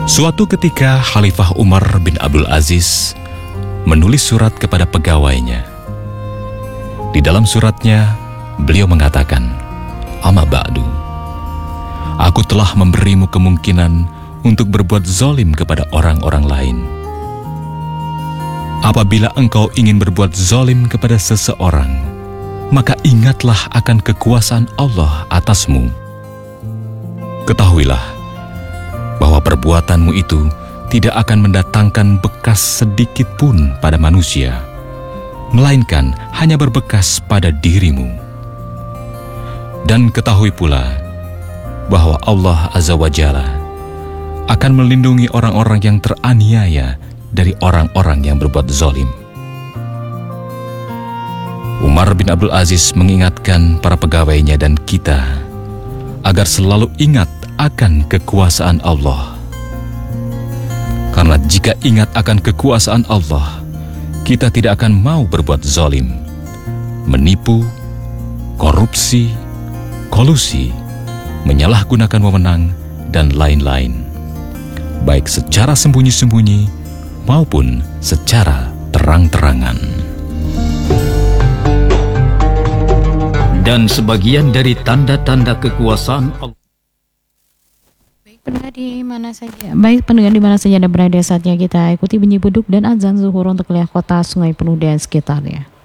Suatu ketika Khalifah Umar bin Abdul Aziz menulis surat kepada pegawainya. Di dalam suratnya, beliau mengatakan, "Amma ba'du, aku telah memberimu kemungkinan untuk berbuat zalim kepada orang-orang lain. Apabila engkau ingin berbuat zalim kepada seseorang, maka ingatlah akan kekuasaan Allah atasmu. Ketahuilah bahwa perbuatanmu itu tidak akan mendatangkan bekas sedikit pun pada manusia, melainkan hanya berbekas pada dirimu. Dan ketahui pula bahwa Allah Azza wa Jalla akan melindungi orang-orang yang teraniaya dari orang-orang yang berbuat zalim." Umar bin Abdul Aziz mengingatkan para pegawainya dan kita agar selalu ingat akan kekuasaan Allah. Karena jika ingat akan kekuasaan Allah, kita tidak akan mau berbuat zalim, menipu, korupsi, kolusi, menyalahgunakan wewenang, dan lain-lain, baik secara sembunyi-sembunyi maupun secara terang-terangan. Dan sebagian dari tanda-tanda kekuasaan Allah. Baik pendengar di mana saja Anda berada, saatnya kita ikuti bunyi beduk dan azan zuhur untuk wilayah kota, Sungai Penuh dan sekitarnya.